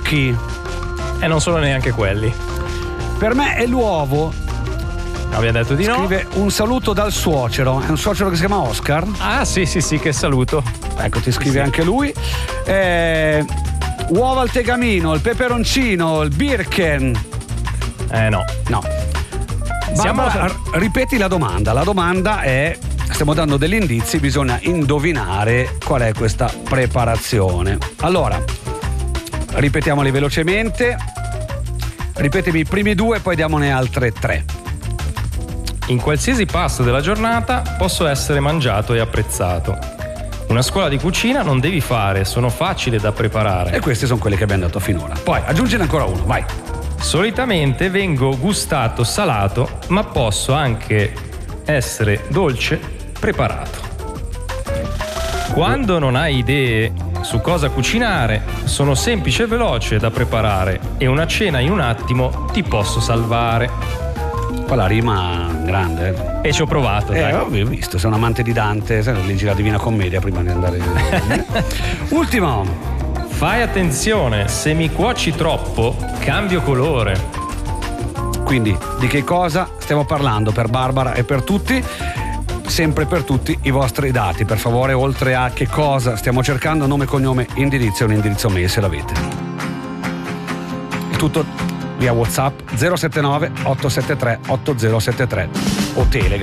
gnocchi. E non sono neanche quelli. Per me è l'uovo. Abbiamo detto di no. Scrive un saluto dal suocero. È un suocero che si chiama Oscar. Ah, sì, che saluto. Ecco, ti scrive anche lui. Uova al tegamino, il peperoncino, il birken. No. Barbara, ripeti la domanda. La domanda è: stiamo dando degli indizi, bisogna indovinare qual è questa preparazione. Allora, ripetiamoli velocemente. Ripetimi i primi due, poi diamone altre tre. In qualsiasi pasto della giornata posso essere mangiato e apprezzato. Una scuola di cucina non devi fare, sono facili da preparare. E questi sono quelli che abbiamo dato finora. Poi aggiungine ancora uno, vai. Solitamente vengo gustato salato, ma posso anche essere dolce preparato. Quando non hai idee su cosa cucinare, sono semplice e veloce da preparare e una cena in un attimo ti posso salvare. Qua la rima grande. E ci ho provato. Ho visto, sei un amante di Dante, leggi la Divina Commedia prima di andare. Ultimo. Fai attenzione, se mi cuoci troppo, cambio colore. Quindi, di che cosa stiamo parlando per Barbara e per tutti? Sempre per tutti i vostri dati, per favore, oltre a che cosa stiamo cercando, nome, cognome, indirizzo e un indirizzo mail se l'avete. Il tutto via WhatsApp 079 873 8073 o Telegram